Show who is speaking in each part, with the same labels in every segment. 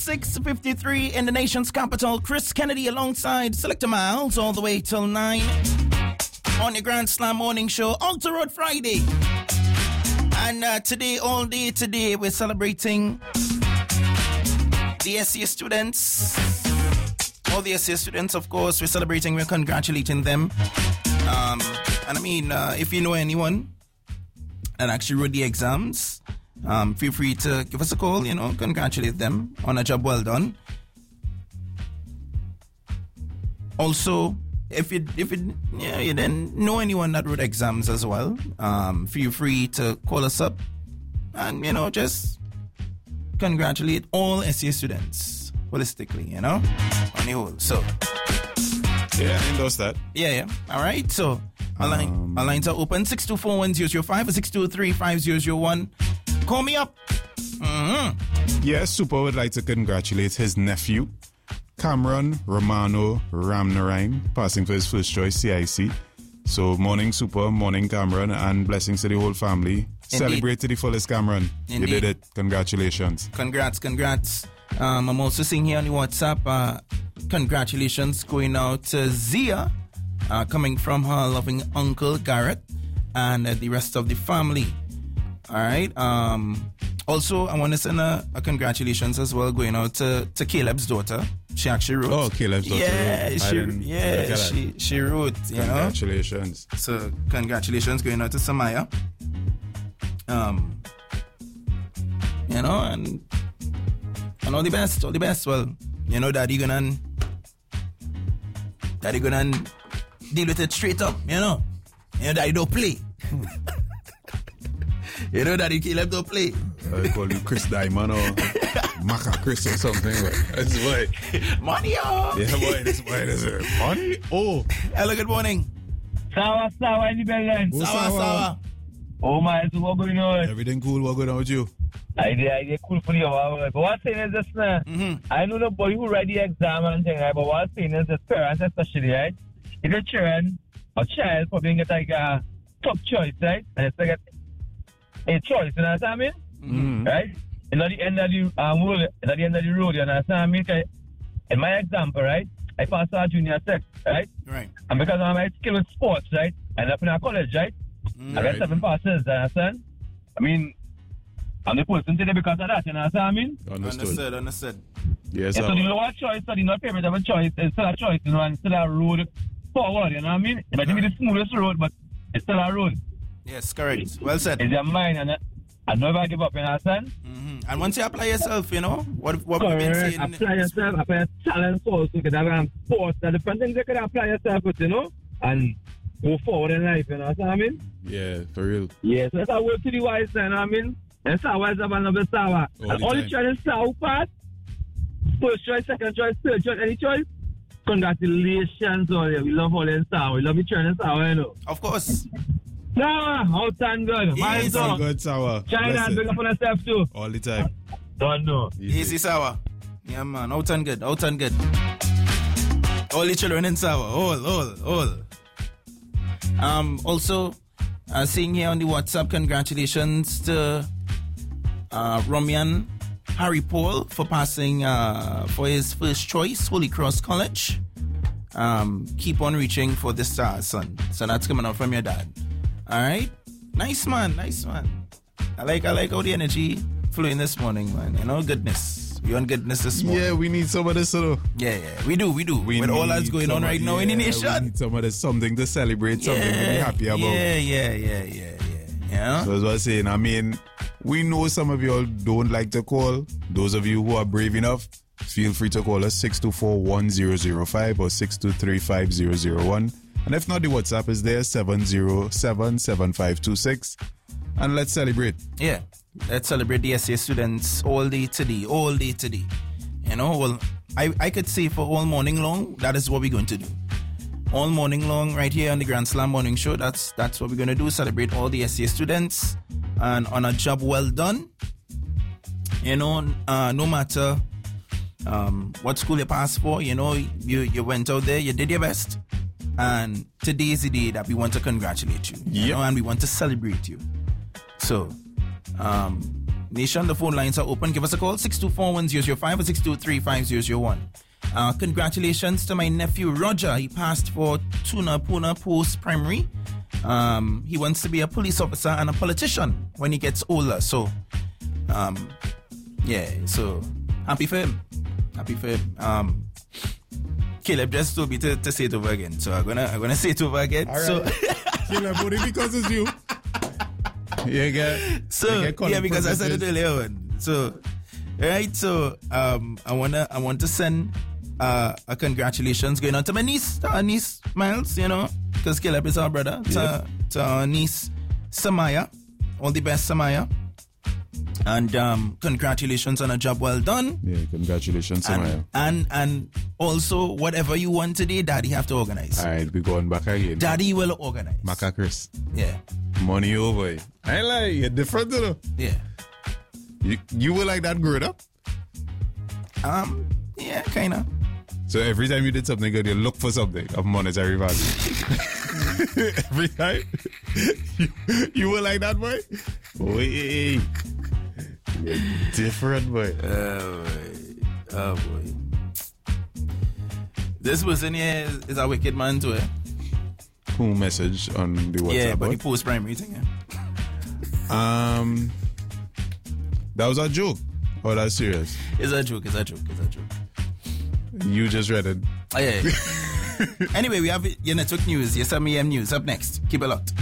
Speaker 1: 6:53 in the nation's capital. Chris Kennedy alongside Selector Miles all the way till 9 on your Grand Slam morning show, Alter Road Friday. And today, all day today, we're celebrating the SCA students. All the SCA students, of course, we're celebrating, we're congratulating them. And I mean, if you know anyone that actually wrote the exams, feel free to give us a call, congratulate them on a job well done. Also, if you didn't know anyone that wrote exams as well, feel free to call us up and, just congratulate all SCA students holistically, on the whole. So,
Speaker 2: yeah, I endorse that.
Speaker 1: Yeah. All right. So, our lines are open 624-1005 or 623-5001. Call me up. Mm-hmm.
Speaker 2: Yeah, Super would like to congratulate his nephew, Cameron Romano Ramnarine, passing for his first choice CIC. So, morning Super, morning Cameron, and blessings to the whole family. Indeed. Celebrate to the fullest, Cameron.
Speaker 1: Indeed.
Speaker 2: You did it. Congratulations.
Speaker 1: Congrats. I'm also seeing here on the WhatsApp, congratulations going out to Zia, coming from her loving uncle Garrett and the rest of the family. All right. Also, I want to send a congratulations as well going out to Caleb's daughter. She actually wrote.
Speaker 2: Oh, Caleb's daughter.
Speaker 1: Yeah, she wrote.
Speaker 2: Congratulations.
Speaker 1: So congratulations going out to Samaya. And all the best. Well, Daddy gonna deal with it straight up. Daddy don't play. Daddy Caleb don't play.
Speaker 2: I call you Chris Diamond or Maka Chris or something. That's why.
Speaker 1: Money, oh.
Speaker 2: Yeah, boy, this is money. Oh.
Speaker 1: Hello, good morning.
Speaker 3: Sawa, in the building.
Speaker 1: Sawa.
Speaker 3: Oh my, so what going on?
Speaker 2: Everything cool, what going on with you?
Speaker 3: I cool for you. But what's saying is this now, I know the boy who read the exam and thing, right? But what's saying is the parents especially, right? If a children or child probably get like a top choice, right? And it's like a choice, you know what I mean?
Speaker 2: Mm-hmm.
Speaker 3: Right? And at the end of the road, you know what I mean? In my example, right? I passed our junior sec, right?
Speaker 1: Right.
Speaker 3: And because of my skill in sports, right? I ended up in a college, right? I got 7 passes, you understand? I mean, I'm the person today because of that, you know what I mean?
Speaker 1: Understood.
Speaker 2: Yes,
Speaker 3: so the lower choice, so the not favorite of a choice, it's still a choice, and still a road forward, you know what I mean? It might be the smoothest road, but it's still a road.
Speaker 1: Yes, correct. Well said.
Speaker 3: It's your mind, and I never give up, you understand?
Speaker 1: And once you apply yourself, what we've been saying.
Speaker 3: Apply yourself, apply talent also, because I sports, the different things you can apply yourself with, and go forward in life, you know what I mean?
Speaker 2: Yeah, for real.
Speaker 3: Yeah, so that's how work to the wise, you know what I mean? And Sawa is up another Sawa. And all the choice is Sawa part. First choice, second choice, third choice, any choice. Congratulations, we love all in Sawa. We love each other in Sawa,
Speaker 1: Of course.
Speaker 3: Sawa, out and good.
Speaker 2: Yes, good, Sawa.
Speaker 3: China, big up on yourself too.
Speaker 2: All the time.
Speaker 3: Don't know.
Speaker 1: Easy, Sawa. Yeah, man, out and good. All the children in Sawa. All. Also, seeing here on the WhatsApp, congratulations to Romian Harry Paul for passing for his first choice, Holy Cross College. Keep on reaching for the stars, son. So that's coming out from your dad. All right, nice man. I like all the energy flowing this morning, man. Goodness. We on goodness this morning.
Speaker 2: Yeah, we need some of this,
Speaker 1: Yeah, we do. With all that's going on right now in the nation.
Speaker 2: We need some of this, something to celebrate, something to be happy about.
Speaker 1: Yeah.
Speaker 2: So as I was saying, I mean, we know some of you all don't like to call. Those of you who are brave enough, feel free to call us 624-1005 or 623-5001. And if not, the WhatsApp is there, 707-7526. And let's celebrate.
Speaker 1: Yeah. Let's celebrate the SCA students all day today. Well, I could say for all morning long, that is what we're going to do. All morning long, right here on the Grand Slam Morning Show, that's what we're going to do. Celebrate all the SCA students and on a job well done. No matter what school you passed for, you went out there, you did your best. And today is the day that we want to congratulate you, and we want to celebrate you. So, Nation, the phone lines are open. Give us a call, 624-1005 or 623-5001. Congratulations to my nephew Roger. He passed for Puna Post Primary. He wants to be a police officer and a politician when he gets older. So, so happy for him. Caleb just told me to say it over again. So I'm gonna say it over again.
Speaker 2: All right.
Speaker 1: So
Speaker 2: Caleb, only because it's you.
Speaker 1: Because I said it earlier on. So, right. So, I want to send a congratulations going on to my niece, Miles. Because Caleb is our brother. To our niece Samaya. All the best, Samaya. And congratulations on a job well done.
Speaker 2: Yeah, congratulations, Samaya.
Speaker 1: And also, whatever you want today, Daddy have to organize.
Speaker 2: All right, we're going back again.
Speaker 1: Daddy will organize.
Speaker 2: Maka Chris.
Speaker 1: Yeah.
Speaker 2: Money over. I ain't like you're different, though.
Speaker 1: Yeah.
Speaker 2: You were like that growing up?
Speaker 1: Yeah, kind of.
Speaker 2: So every time you did something good, you look for something of monetary value. Every time? You were like that, boy? Boy. You're different, boy.
Speaker 1: Oh, boy. This person here is a wicked man, too, eh?
Speaker 2: Who message on the WhatsApp?
Speaker 1: Yeah, but the post-primary thing, yeah.
Speaker 2: That was a joke? Or that's serious?
Speaker 1: It's a joke.
Speaker 2: You just read it.
Speaker 1: Oh, yeah. Anyway, we have your network news, your SMEM news up next. Keep it locked.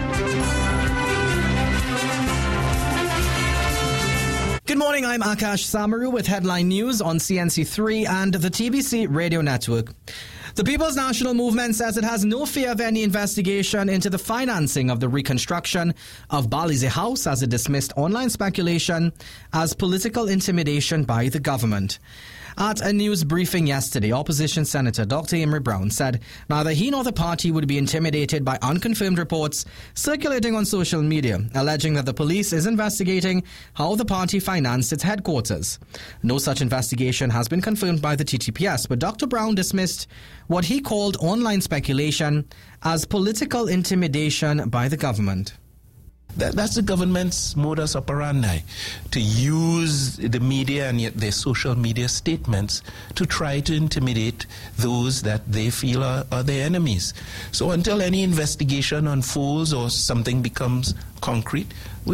Speaker 4: Good morning, I'm Akash Samaru with headline news on CNC3 and the TBC radio network. The People's National Movement says it has no fear of any investigation into the financing of the reconstruction of Balize House as it dismissed online speculation as political intimidation by the government. At a news briefing yesterday, Opposition Senator Dr. Emery Brown said neither he nor the party would be intimidated by unconfirmed reports circulating on social media, alleging that the police is investigating how the party financed its headquarters. No such investigation has been confirmed by the TTPS, but Dr. Brown dismissed what he called online speculation as political intimidation by the government.
Speaker 5: That's the government's modus operandi, to use the media and yet their social media statements to try to intimidate those that they feel are their enemies. So until any investigation unfolds or something becomes concrete,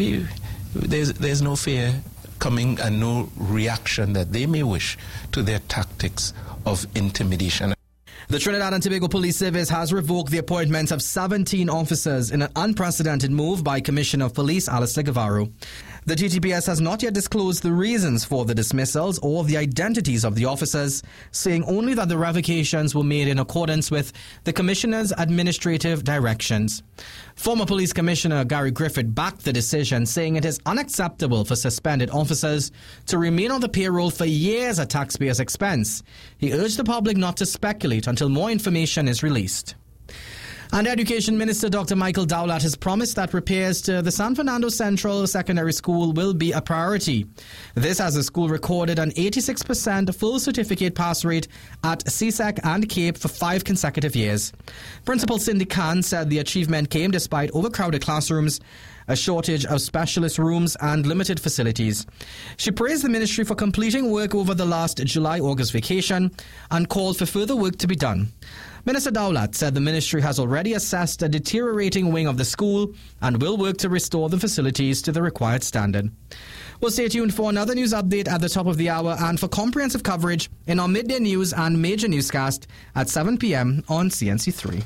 Speaker 5: there's no fear coming and no reaction that they may wish to their tactics of intimidation.
Speaker 4: The Trinidad and Tobago Police Service has revoked the appointments of 17 officers in an unprecedented move by Commissioner of Police Alistair Guevara. The TTPS has not yet disclosed the reasons for the dismissals or the identities of the officers, saying only that the revocations were made in accordance with the Commissioner's administrative directions. Former Police Commissioner Gary Griffith backed the decision, saying it is unacceptable for suspended officers to remain on the payroll for years at taxpayers' expense. He urged the public not to speculate until more information is released. And Education Minister Dr. Michael Dowlett has promised that repairs to the San Fernando Central Secondary School will be a priority. This as the school recorded an 86% full certificate pass rate at CSEC and CAPE for 5 consecutive years. Principal Cindy Khan said the achievement came despite overcrowded classrooms, a shortage of specialist rooms and limited facilities. She praised the ministry for completing work over the last July-August vacation and called for further work to be done. Minister Dowlett said the ministry has already assessed a deteriorating wing of the school and will work to restore the facilities to the required standard. Well, stay tuned for another news update at the top of the hour and for comprehensive coverage in our midday news and major newscast at 7 p.m. on CNC3.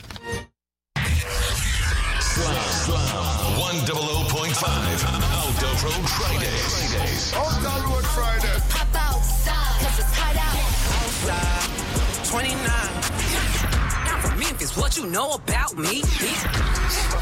Speaker 6: Slam 100.5 Out the Road Fridays.
Speaker 7: Out the Road Friday.
Speaker 8: Pop outside, 'cause it's hot out.
Speaker 9: Outside, 29. Now for Memphis, what you know about me, bitch?